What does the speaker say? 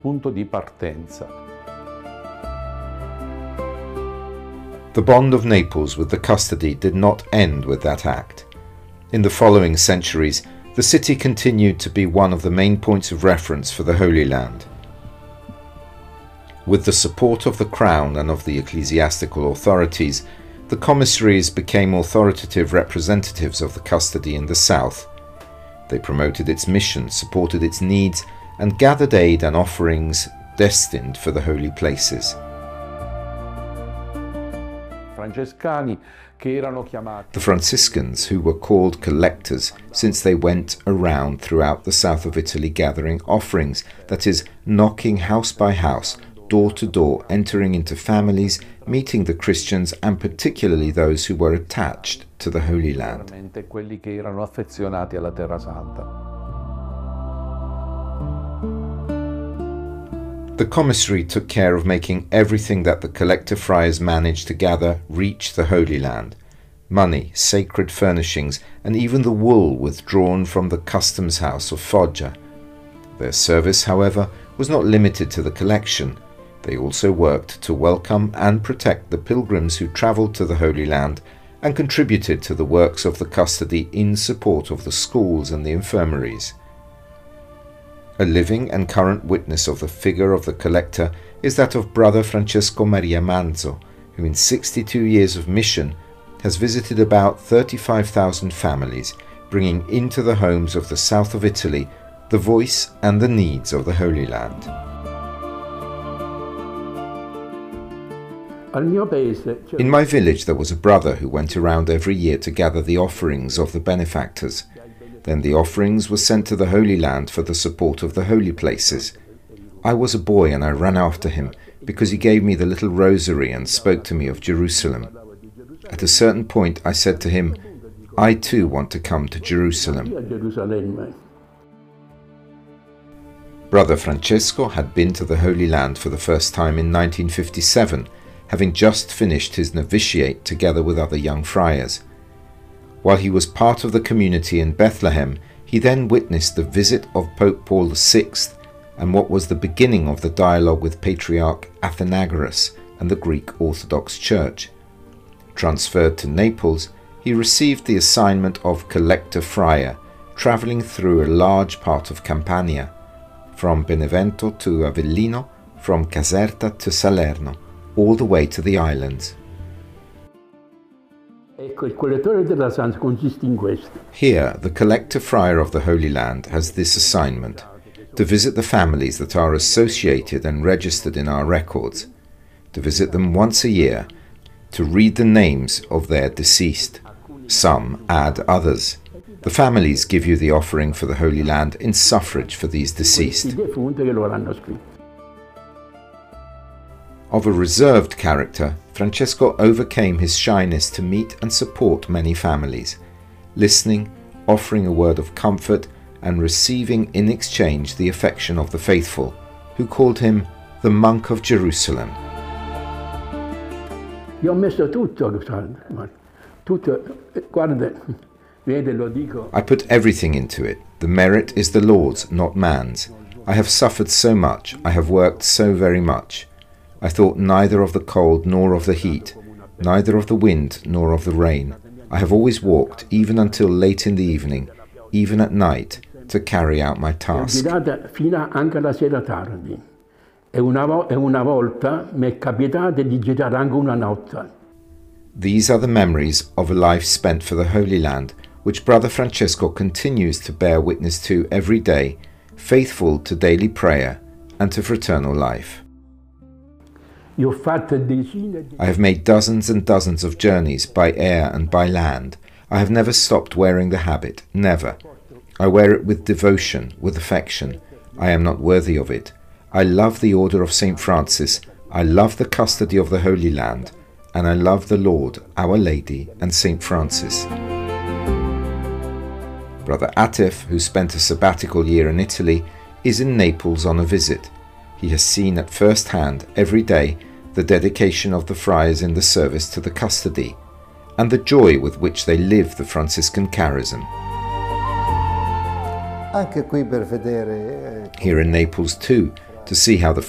punto di partenza. The bond of Naples with the custody did not end with that act. In the following centuries, the city continued to be one of the main points of reference for the Holy Land. With the support of the Crown and of the ecclesiastical authorities, the commissaries became authoritative representatives of the custody in the south. They promoted its mission, supported its needs, and gathered aid and offerings destined for the holy places. The Franciscans, who were called collectors since they went around throughout the south of Italy gathering offerings, that is, knocking house by house, door to door, entering into families, meeting the Christians and particularly those who were attached to the Holy Land. The commissary took care of making everything that the collector friars managed to gather reach the Holy Land: money, sacred furnishings, and even the wool withdrawn from the customs house of Foggia. Their service, however, was not limited to the collection. They also worked to welcome and protect the pilgrims who travelled to the Holy Land and contributed to the works of the custody in support of the schools and the infirmaries. A living and current witness of the figure of the collector is that of Brother Francesco Maria Manzo, who in 62 years of mission has visited about 35,000 families, bringing into the homes of the south of Italy the voice and the needs of the Holy Land. In my village there was a brother who went around every year to gather the offerings of the benefactors. Then the offerings were sent to the Holy Land for the support of the holy places. I was a boy and I ran after him because he gave me the little rosary and spoke to me of Jerusalem. At a certain point I said to him, I too want to come to Jerusalem. Brother Francesco had been to the Holy Land for the first time in 1957, having just finished his novitiate together with other young friars. While he was part of the community in Bethlehem, he then witnessed the visit of Pope Paul VI and what was the beginning of the dialogue with Patriarch Athenagoras and the Greek Orthodox Church. Transferred to Naples, he received the assignment of collector friar, travelling through a large part of Campania, from Benevento to Avellino, from Caserta to Salerno, all the way to the islands. Here, the collector friar of the Holy Land has this assignment: to visit the families that are associated and registered in our records, to visit them once a year, to read the names of their deceased. Some add others. The families give you the offering for the Holy Land in suffrage for these deceased. Of a reserved character, Francesco overcame his shyness to meet and support many families, listening, offering a word of comfort, and receiving in exchange the affection of the faithful, who called him the Monk of Jerusalem. I put everything into it. The merit is the Lord's, not man's. I have suffered so much, I have worked so very much. I thought neither of the cold nor of the heat, neither of the wind nor of the rain. I have always walked, even until late in the evening, even at night, to carry out my task. These are the memories of a life spent for the Holy Land, which Brother Francesco continues to bear witness to every day, faithful to daily prayer and to fraternal life. I have made dozens and dozens of journeys by air and by land. I have never stopped wearing the habit, never. I wear it with devotion, with affection. I am not worthy of it. I love the order of St. Francis. I love the custody of the Holy Land. And I love the Lord, Our Lady, and St. Francis. Brother Atef, who spent a sabbatical year in Italy, is in Naples on a visit. He has seen at first hand, every day, the dedication of the friars in the service to the custody, and the joy with which they live the Franciscan charism. Here in Naples too, to see how the